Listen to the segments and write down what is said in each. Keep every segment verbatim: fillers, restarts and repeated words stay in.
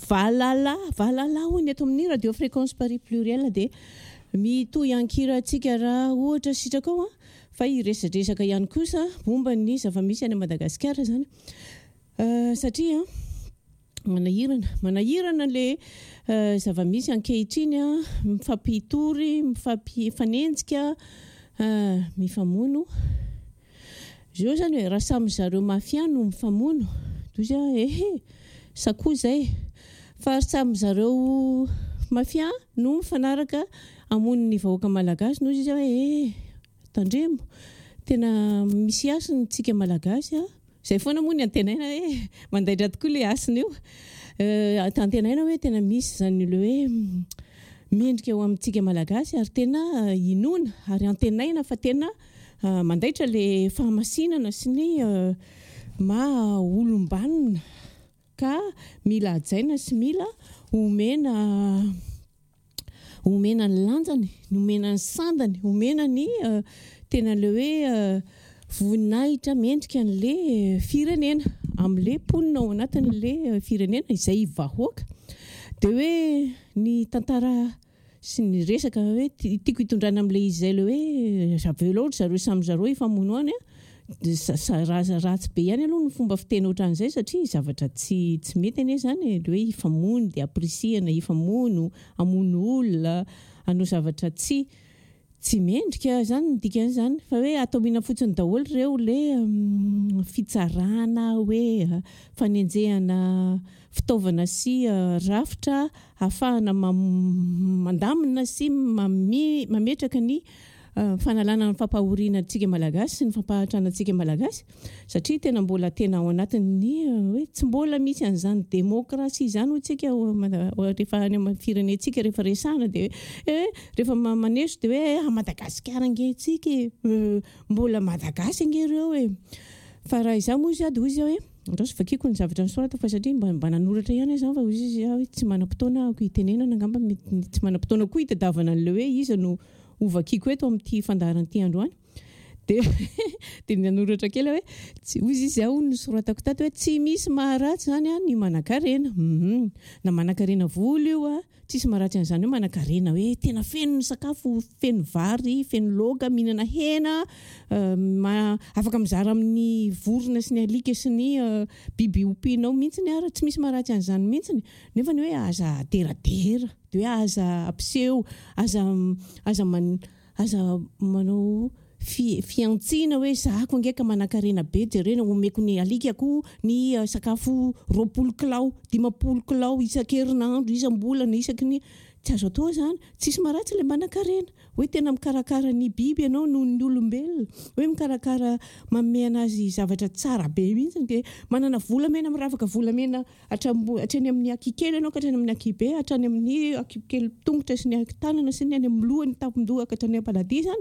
valala valala hoy eto amin'ny radio fréquence Paris pluriel dia mitohy ankirantsika raha ohatra sitraka ao fa iresadresaka ihany kosa momba ny zava-misy any Madagasikara zany satria manahirana manahirana le zava-misy ankehitriny mifampitory mifampifanenjika mifamono zao zany hoe raha samy zareo mafia no mifamono toza ehe sakoa zay fa samy zareo mafia no mifanaraka amono ny vahoaka malagasy no izy hoe tandremo tena misy asiny tsika malagasy zay foana moa ny antenaina hoe mandaitra tokoa le asiny io tantenaina hoe tena misy zany le hoe mendrika eo amintsika malagasy ary tena inona ary antenaina fa tena mandaitra le fahamasinana sy ny maha olombanina ka mila ajaina sy mila omena omena ny lanjany omena ny sandany omena ny tena le hoe voninahitra mendrika an'le firenena amin'le mponina ao anatin'le firenena izay vahoaka dia hoe ny tantara sy ny resaka hoe tiako hitondrana amin'le izay le hoe zaveo loatra zareo samy zareo ifamono any ratsy be ihany aloha ny fomba fiteny ohatran'izay satria zavatra tsy tsy mety anie zany le hoe ifamono dia apresiana ifamono amono olona anao zavatra tsy tsy mendrika zany ny dikany zany fa hoe atao mina fotsiny daholo ireo le fitsarana hoe fanenjehana fitaovana sy rafitra ahafahana mandamina sy mametraka ny fanalana ny fampahoriana antsika malagasy sy ny fampahatrana antsika malagasy satria tena mbola tena ao anatin'ny hoe tsy mbola misy an'izany demokrasia izany ho tsika rehefa any amin'ny firenentsika rehefa resahana dia rehefa maneso dia hoe Madagasikara angentsika mbola Madagasikara angereo hoe fa raha izao moa izy dia hoe ndao sy vakiko ny zavatra nisorata fa satria mba nanoratra ihany izany fa izy hoe tsy manam-potoana ko hitenenana angamba tsy manam-potoana koa hitadiavana an'le hoe iza no ovakiko eto amin'ity fandaharan'ity andro any dia dia nanoratra kely hoe tsy ozy izy ao ny soratako tato hoe tsy misy maharatsy zany ny manan-karena na manan-karena volo io a tsisy maharatsy an'izany hoe manan-karena hoe tena feno ny sakafo feno vary feno laoka mihinana hena afaka mizara amin'ny vorona sy ny alika sy ny biby ompianao mihitsiny ary tsy misy maharatsy an'izany mihitsiny nefa ny hoe aza deradera dia hoe aza ampiseho aza aza man aza manao fi fiantsiana hoe zako angeka manan-karena be jerena omeko ny alikako ny sakafo roapolo kilao dimapolo kilao isan-kerinandro isam-bolana isaky ny tsy azo atao zany tsisy maharatsy le manan-karena hoe tena mikarakara ny biby ianao noho ny olombelona hoe mikarakara manome anazy zavatra tsara be mihitsy dia manana volamena miravaka volamena hatrany amin'ny akikely ianao ka hatrany amin'ny akibe hatrany amin'ny akikely tongotra sy ny tanana sy ny any amin'ny lohany tampon-doha ka hatrany am-paladia zany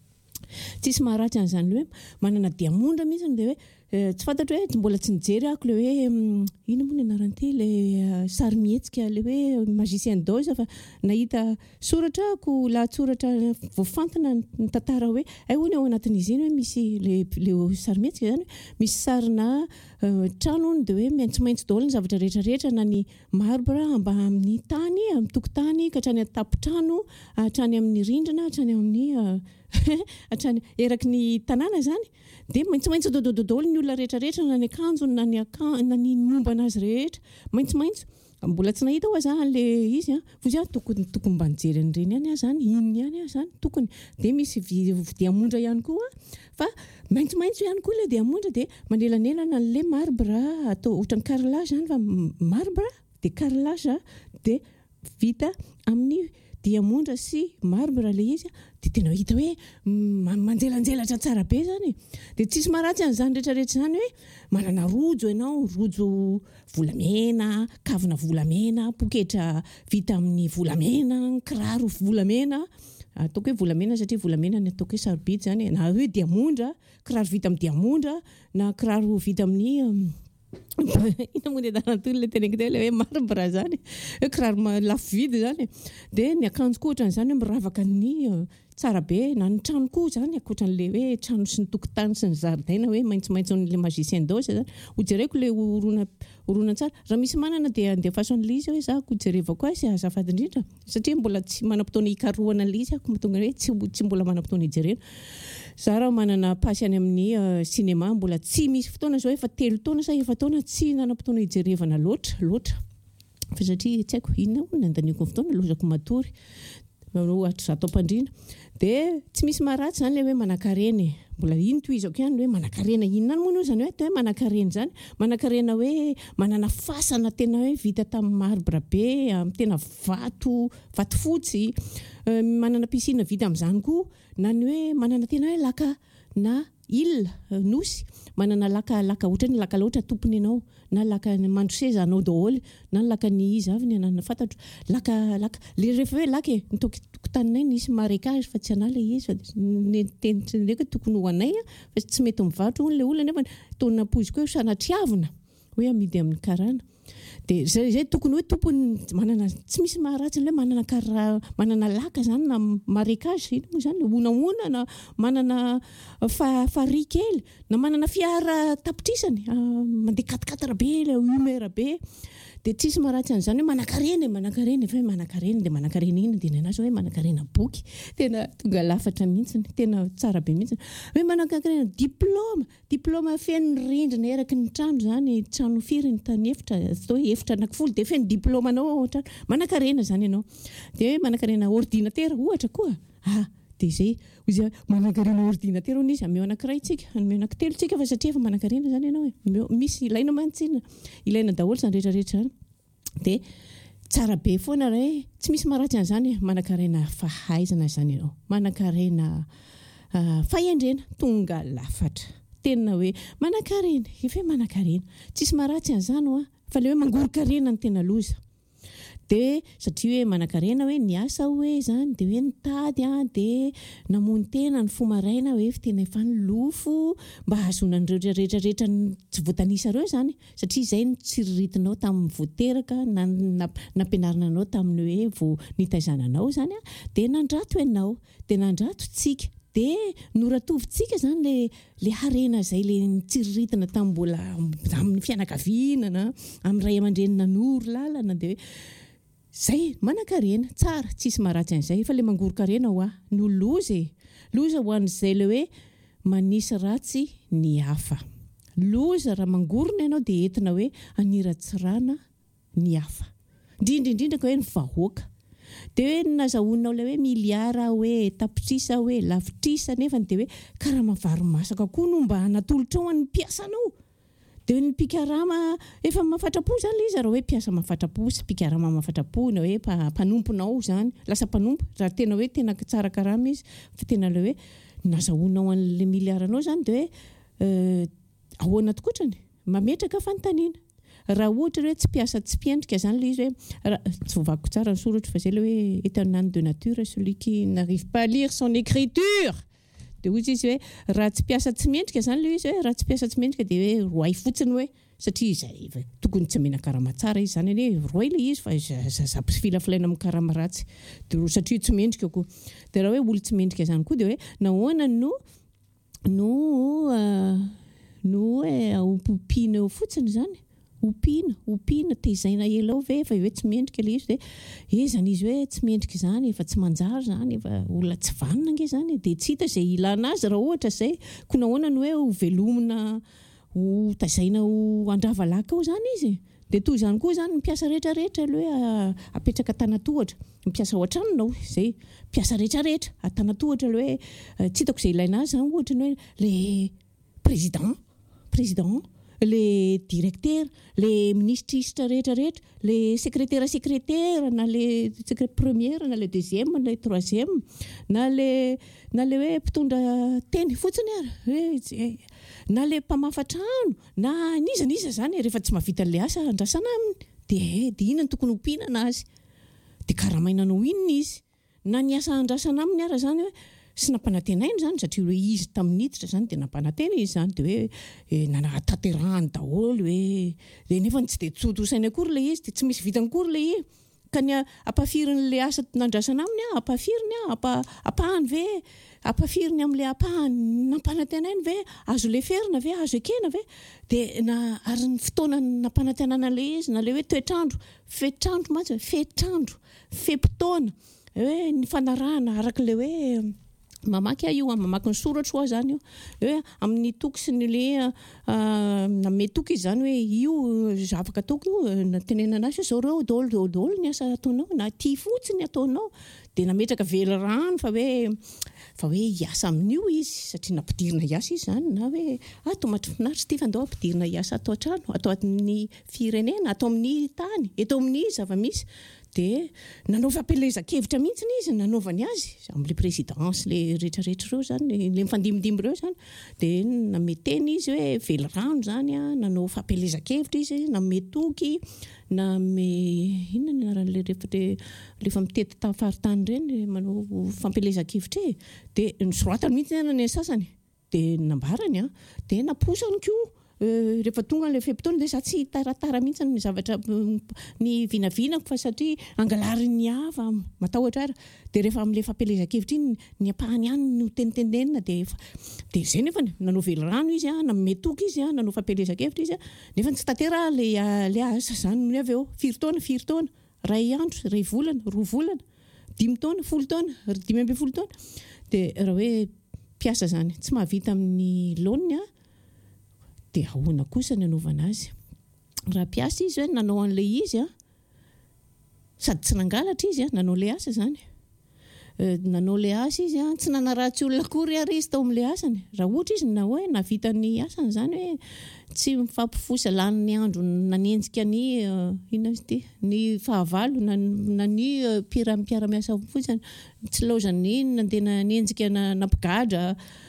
tsisy maharatsy an'izany hoe manana diamondra mihitsy dia hoe tsy fantatra hoe mbola tsy nijery ako le hoe ino moa ny anaran'ity le sary mihetsika le hoe magicien d'Oz fa nahita soratra ako lahatsoratra voafantina ny tantara hoe ay hoy ny ao anatin'izy iny hoe misy le le sary mihetsika zany misy sarina trano dia hoe maintsomaintso daholo ny zavatra rehetra rehetra na ny marbre amba amin'ny tany amin'ny tokotany ka hatrany an-tampon-trano hatrany amin'ny rindrina hatrany amin'ny hatrany eraky ny tanàna zany dia maintsomaintso dodododolo ny olona rehetra rehetra na ny akanjo na ny na ny momba anazy rehetra maintsomaintso mbola tsy nahita ho zany le izy a fa izy tokony tokony mba nijery an'ireny ihany aho zany inona ihany aho zany tokony dia misy diamondra ihany koa fa maintsomaintso ihany koa le diamondra dia manelanelana le marbre atao ohatran'ny carrelage zany fa marbre dia carrelage dia vita amin'ny diamondra sy marbre le izy dia tena hita hoe manjelanjelatra tsara be zany dia tsisy maharatsy an'izany rehetrarehetra zany hoe manana rojo ianao rojo volamena kavina volamena poketra vita amin'ny volamena kiraro volamena ataoko hoe volamena satria volamena ny ataoko hoe sarobidy zany na hoe diamondra kiraro vita amin'ny diamondra na kiraro vita amin'ny ina moa ny adarantony le teneniko teo le hoe marbre zany hoe kiraro lafo vidy zany dia ny akanjo koa ohatran'izany hoe miravaka ny tsara be na ny trano koa zany akoatran'le hoe trano sy ny tokotany sy ny zaridaina hoe maitsomaitso le magicien d'Oz zany hojereko le orona orona tsara raha misy manana dia andeha façon-n'le izy hoe za hojerevako azy azafady indrindra satria mbola tsy manam-potoana hikarohana le izy ako mahatonga hoe tsy tsy mbola manam-potoana hijerena za raha manana pasy any amin'ny cinéma mbola tsy misy fotoana zao efa telo taona sa efa taona tsy nanam-potoana hijerevana loatra loatra fa satria tsy haiko inona hono nandaniko ny fotoana lozako matory ohatra za atao mpandrina dia tsy misy maharatsy zany le hoe manan-karena mbola ino tohizako ihany hoe manan-karena inona any moa zany hoe atao hoe manan-karena zany manan-karena hoe manana fasana tena hoe vita tamin'ny marbre be amin'ny tena vato vato fotsy manana piscine vita amin'izany koa na ny hoe manana tena hoe laka na île nosy manana laka laka ohatra ny laka loatra tompony ianao na laka mandro seza anao daholo na ny laka ny izy avy ny anana fantatro laka laka le rehefa hoe laka e ny tokotaninay nisy marécage fa tsy anay le izy ny tenitra ndraiky tokony ho anay fa tsy mety mivarotra hono le olona nefa taona poziko hoe sanatriavina hoe amidy amin'ny karana dia zay zay tokony hoe tompony manana tsy misy maharatsy hoe manana kara manana laka zany na marécage ino moa zany onaona na manana farihy kely na manana fiara tapitrisany mandeha katikatara be le humeur be dia tsisy maharatsy an'izany hoe manan-karena manan-karena fa hoe manan-karena dia manan-karena ina dia nanazy hoe manan-karena boky tena tonga lafatra mihitsy tena tsara be mihitsy hoe manan-karena diplôma diplôma feno rindrina eraky ny trano zany trano firy ny tany efitra atao hoe efitra anankifolo dia feno diplôma anao ohatra manan-karena zany ianao dia hoe manan-karena ordinateur ohatra koa ah dia zay izy manan-karena ordinateur hono izy ameo anankiray tsika ameo anankitelo tsika fa satria efa manan-karena zany ianao e misy ilaina mantsina ilaina daholo zany rehetra rehetra zany dia tsara be foana raha hoe tsy misy maharatsy an'izany manan-karena fahaizana zany ianao manan-karena fahendrena tonga lafatra tena hoe manan-karena efa hoe manan-karena tsisy maharatsy an'izany hoa fa le hoe mangoro-karena ny tena loza dia satria hoe manan-karena hoe ny asa hoe zany dia hoe nitady a dia namony tena ny fomaraina hoe tena efa ny lofo mba hahazoana ny rehetra rehetra rehetra tsy voatanisa ireo zany satria izay ny tsiriritinao tamin'ny voateraka na nampianarina anao tamin'ny hoe vao nitaizananao zany a dia nandrato ianao dia nandrato tsika dia noratovintsika zany le le harena izay le tsiriritina tamin'ny mbola amin'ny fianakaviana na amin'ny ray aman-dreny nanoro lalana dia hoe zay manan-karena tsara tsisy maharatsy an'izay fa le mangoro-karena hoa no loza loza ho an'izay le hoe manisy ratsy ny hafa loza raha mangorona ianao dia entina hoe haniratsirana ny hafa indrindra indrindra ka hoe ny vahoaka dia hoe nazahoanao le hoe miliara hoe tapitrisa hoe lavitrisa nefa dia hoe karamavary masaka koa no mba hanatolotra ao ny mpiasanao dia ny mpikarama efa mahafatrapo zany izy raha hoe mpiasa mahafatrapo sy mpikarama mahafatrapo na hoe mpanomponao zany lasa mpanompo raha tena hoe tena tsara karama izy fa tena le hoe nazahoanao an'le miliaranao zany dia hoe ahoana tokotrany mametraka fanontaniana raha ohatra hoe tsy piasa tsy mpiendrika zany le izy hoe tsy vovako tsara ny soratra fa zay le hoe étonnant de nature celui qui n'arrive pas à lire son écriture dia ozy izy hoe raha tsy piasa tsy miendrika zany le izy hoe raha tsy piasa tsy miendrika dia hoe roay fotsiny hoe satria izay tokony tsy mena karama tsara izy zany hoe roay le izy fa zaza filafilaina amin'ny karama ratsy dia satria tsy miendrika koa dia raha hoe olo tsy miendrika zany koa dia hoe nahoana no no no hoe ompiana eo fotsiny zany ompiana ompiana tezaina elao ve efa hoe tsy miendrika le izy dia ezany izy hoe tsy miendrika zany efa tsy manjary zany efa olona tsy vanina nge zany dia tsy hita izay ilana azy raha ohatra izay koa nahoana ny hoe ho velomina ho tazaina ho andravalaka ao zany izy dia toy izany koa zany mpiasa rehetra rehetra le hoe apetraka tanatohatra mpiasa ao an-tranonao izay mpiasa rehetra rehetra atanatohatra le hoe tsy hitako izay ilaina azy zany ohatra ny hoe le président président le directeur le ministre rehetra rehetra le secrétaire secrétaire na le première na le deuxième na le troisième na le na le hoe mpitondra teny fotsiny ary hoe na le mpamafa trano na niza niza zany rehefa tsy mahavita le asa andrasana aminy dia dia inona ny tokony hompiana anazy dia karamainanao inona izy na ny asa andrasana aminy ara zany hoe sy nampanantenainy zany satria hoe izy tamin'niditra zany dia nampanantena izy zany dia hoe nanatanterahany daholo hoe dia nefa tsy dia tsotsosainy akory ilay izy dia tsy misy vitany akory ilay izy ka ny ampafiriny asy nandrasana aminy ampafiriny apahany ve ampafiriny amin'ilay apahany nampanantenainy ve azo le ferina ve azo ekena ve dia na ary ny fotoana nampanantenana ilay izy na le hoe toetrandro fetrandro matsy fetrandro fepitoana hoe ny fanarahana araka le hoe mamaky io mamaky ny soratra ho zany io hoe amin'ny toky sy ny le name toky izy zany hoe io zavaka toky io tenenana azy zao reo dolo dolo dolo ny asa ataonao na ty fotsiny ataonao dia nametraka velo rano fa hoe fa hoe hiasa amin'io izy satria nampidirina hiasa izy zany na hoe ato mahafinaritra ty fa andao ampidirina hiasa atao an-trano atao amin'ny firenena atao amin'ny tany eto amin'ny zava-misy dia nanaova ampelezan-kevitra mihitsy izy nanaovany azy amin'le présidence le rehetrarehetra reo zany le mifandimindimy reo zany dia nameteny izy hoe velo rano zany a nanaova ampelezan-kevitra izy name toky na me inona naran'le rehefa mitety tafaritany ireny manao fampelezan-kevitra e dia nisoratany mihitsy ny sasany dia nambarany a dia naposany koa rehefa tonga le fepitoana dia sa tsy taratara mihitsy ny zavatra ny vinavinako fa satria angalary ny hava matahotra ara dia rehefa amin'le fampelezan-kevitra iny ny apahany ihany no tenitenenina dia dia izay nefa nanao velo rano izy a nametoky izy a nanao fampelezan-kevitra izy a nefa tsy tatera le le asa zany ny avy eo firy taona firy taona ray andro ray volana roa volana dimy taona folo taona dimy ambin'ny folo taona dia raha hoe mpiasa zany tsy mahavita amin'ny laoniny a dia ahoana kosa ny anaovana azy raha mpiasa izy hoe nanao an'ilay izy a sady tsy nangalatra izy a nanao le asa zany nanao le asa izy a tsy nanaratsy olona akory ary izy tao amin'le asany raha ohatra izy na hoe navita ny asany zany hoe tsy mifampifosa lany ny andro nanenjika ny ina izy ty ny fahavalo na ny mpiara-miasa fotsiny tsy laozany nandena nenjika nampigadra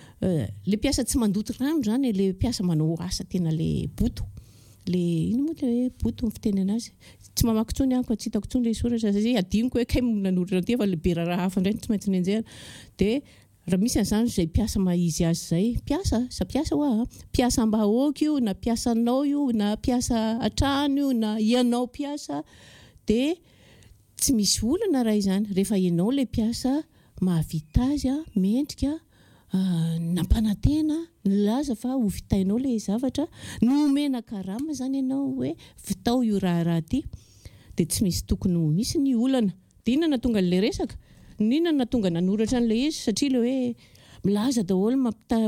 le mpiasa tsy mandoto rano zany le mpiasa manao asa tena le boto le ino moa le hoe boto ny fitenena azy tsy mamaky tsony anko tsy hitako tsony le soratra satria adiniko hoe kay nanoratra ty fa le be raha hafa indray tsy maintsy nenjehana dia raha misy an'izany izay mpiasa mahizy azy zay mpiasa sa mpiasa hoa mpiasa am-bahoaka io na mpiasanao io na mpiasa an-trano io na ianao mpiasa dia tsy misy olana raha izany rehefa ianao le mpiasa mahavita azy a mendrika nampanantena nilaza fa ho vitainao le zavatra nomena karama zany ianao hoe vitao io raha raha ty dia tsy misy tokony ho misy ny olana dia inona na tonga le resaka inona na tonga nanoratra an'le izy satria le hoe milaza daholo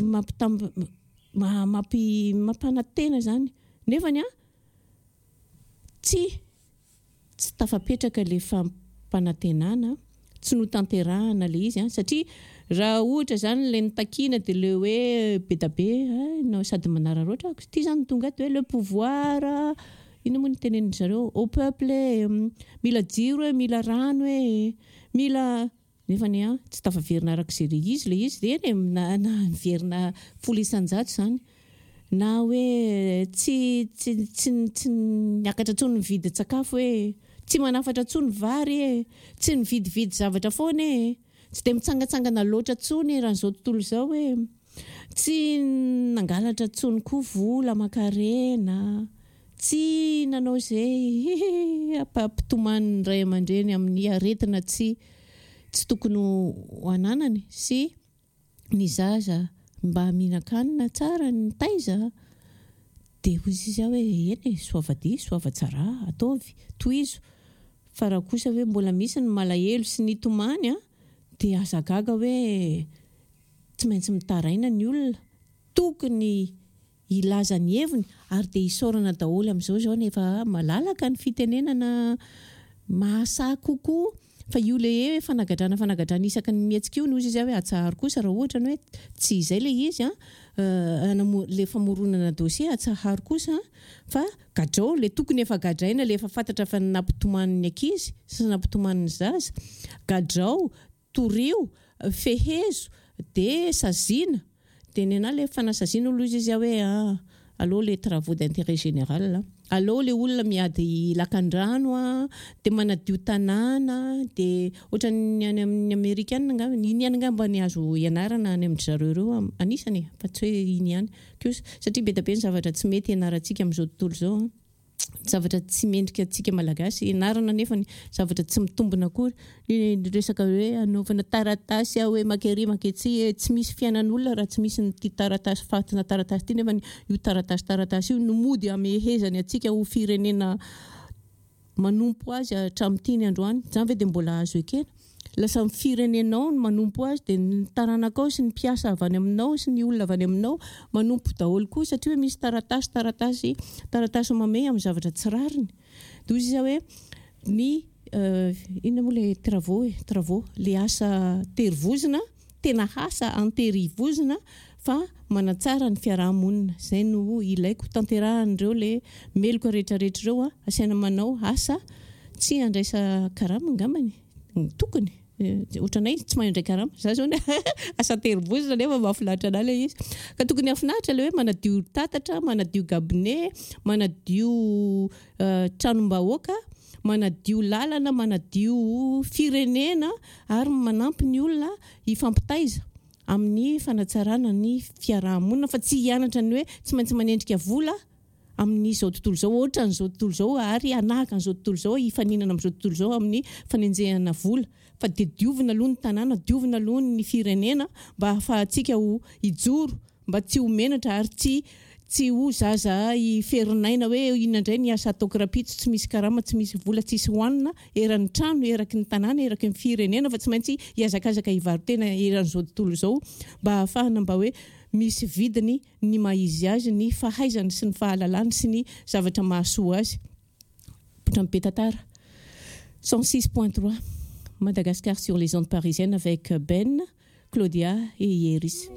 mampanantena zany nefany a tsy tsy tafapetraka le fampanantenana tsy notanterahana le izy a satria raha ohatra zany le nitakina dia le hoe be da be no sady manararoatra ty zany tonga hoe le pouvoir ino moa ny tenen'ny zareo au peuple mila jiro hoe mila rano hoe mila nefany a tsy tafaverina arak'izay le izy le izy dia eny na niverina folo isan-jato zany na hoe tsy tsy tsy tsy niakatra tsony nividy sakafo hoe tsy manafatra tsony vary e tsy nividividy zavatra foana e tsy dia mitsangatsangana loatra tsony raha n'izao tontolo izao hoe tsy nangalatra tsony koa vola aman-karena tsy nanao izay ampitomany ray aman-dreny amin'ny aretina tsy tsy tokony ho ananany sy ny zaza mba mihinan-kanina tsara ny taiza dia hoy izy hoe eny soavadia soavatsara ataovy tohizo fa raha kosa hoe mbola misy ny malahelo sy ny tomany a dia azagaga hoe tsy maintsy mitaraina ny olona tokony ilaza ny heviny ary dia hisaorana daholo amin'izao zao nefa malalaka ny fitenenana mahasaha kokoa fa io le hoe fanagadrana fanagadrana isaka ny mihetsika io nozy izy hoe atsahary kosa raha ohatra ny hoe tsy izay le izy a le famoronana dossier atsahary kosa fa gadrao le tokony efa gadraina le efa fantatra fa nampitomany ankizy sy nampitomany zaza gadrao torio fehezo dia sazina dia nena le fanasaziana aloha izy hoe aloha le travaux d'intérêt général alô le olona miady lakan-drano a dia manadio tanàna dia ohatran'ny any amin'ny Amerikana angamba iny ihany angamba ny azo ianarana any amin'ny zareo ireo anisany fa tsy hoe iny ihany kosa satria be dia be ny zavatra tsy mety ianarantsika amin'izao tontolo izao a zavatra tsy mendrika antsika malagasy ianarana nefa ny zavatra tsy mitombina akory ny resaka hoe anaovana taratasy a hoe makery maketsy tsy misy fiainan'olona raha tsy misy ny taratasy fatina taratasy ity nefa io taratasy taratasy io no mody amehezany antsika ho firenena manompo azy hatramin'ity ny androany izany ve dia mbola azo ekena lasa ny firenenao no manompo azy dia ny taranakao sy ny mpiasa avy any aminao sy ny olona avy any aminao manompo daholo koa satria hoe misy taratasy taratasy taratasy mamey amin'ny zavatra tsy rariny dia izy hoe ny inona moa ilay travaux e travaux le asa terivozina tena asa anterivozina fa manatsara ny fiarahamonina izay no ilaiko tanterahan'ireo le meloko rehetrarehetra ireo a asiana manao asa tsy andraisa karama angambany tokony ohatranay tsy mahay indray karama za zao asa terivozina nefa mahafinaritra anahy ilay izy ka tokony hafinaritra ilay hoe manadio tatatra manadio gabine manadio tranom-bahoaka manadio lalana manadio firenena ary manampy ny olona hifampitaiza amin'ny fanatsarana ny fiarahamonina fa tsy hianatra ny hoe tsy maintsy manendrika vola amin'izao tontolo izao ohatra n'izao tontolo izao ary anahaka n'izao tontolo izao hifaninana amin'izao tontolo izao amin'ny fanenjehana vola fa dia diovina aloha ny tanàna diovina aloha ny firenena mba ahafahantsika ho hijoro mba tsy ho menatra ary tsy tsy ho zaza hiferinaina hoe inona indray ny asa ataoko rapitso tsy misy karama tsy misy vola tsy misy hoanina eran'ny trano eraky ny tanàna eraky ny firenena fa tsy maintsy hiazakazaka hivarotena eran'izao tontolo izao mba ahafahana mba hoe misy vidiny ny maizy azy ny fahaizany sy ny fahalalany sy ny zavatra mahasoa azy Petantara cent six point trois Madagascar sur les ondes parisiennes avec Ben, Claudia et Yeris.